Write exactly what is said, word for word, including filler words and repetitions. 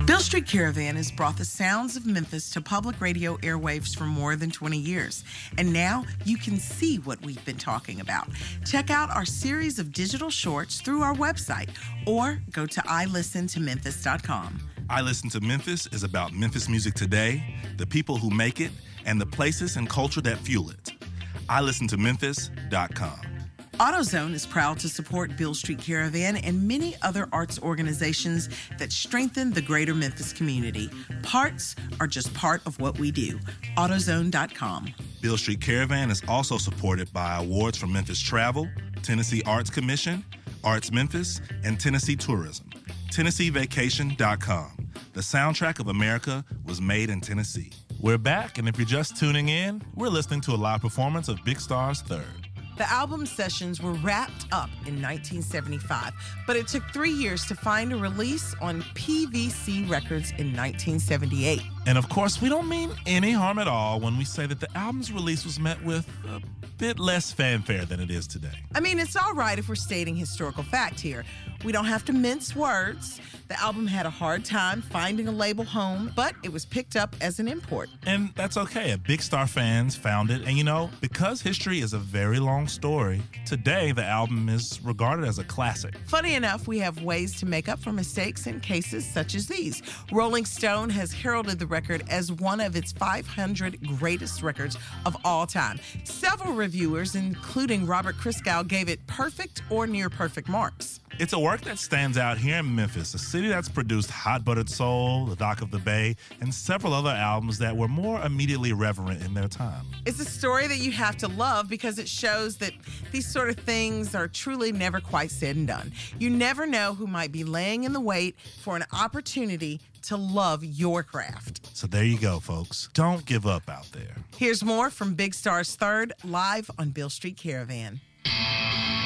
Beale Street Caravan has brought the sounds of Memphis to public radio airwaves for more than twenty years. And now you can see what we've been talking about. Check out our series of digital shorts through our website or go to i listen to memphis dot com. I Listen to Memphis is about Memphis music today, the people who make it, and the places and culture that fuel it. i listen to memphis dot com. AutoZone is proud to support Beale Street Caravan and many other arts organizations that strengthen the greater Memphis community. Parts are just part of what we do. AutoZone dot com. Beale Street Caravan is also supported by awards from Memphis Travel, Tennessee Arts Commission, Arts Memphis, and Tennessee Tourism. Tennessee Vacation dot com. The soundtrack of America was made in Tennessee. We're back, and if you're just tuning in, we're listening to a live performance of Big Star's Third. The album sessions were wrapped up in nineteen seventy-five, but it took three years to find a release on P V C Records in nineteen seventy-eight. And of course, we don't mean any harm at all when we say that the album's release was met with a bit less fanfare than it is today. I mean, it's all right if we're stating historical fact here. We don't have to mince words. The album had a hard time finding a label home, but it was picked up as an import. And that's okay. Big Star fans found it. And you know, because history is a very long story, today the album is regarded as a classic. Funny enough, we have ways to make up for mistakes in cases such as these. Rolling Stone has heralded the record as one of its five hundred greatest records of all time. Several reviewers, including Robert Christgau, gave it perfect or near perfect marks. It's a work that stands out here in Memphis, a city that's produced Hot Buttered Soul, The Dock of the Bay, and several other albums that were more immediately reverent in their time. It's a story that you have to love because it shows that these sort of things are truly never quite said and done. You never know who might be laying in the wait for an opportunity to love your craft. So there you go, folks. Don't give up out there. Here's more from Big Star's Third, live on Beale Street Caravan.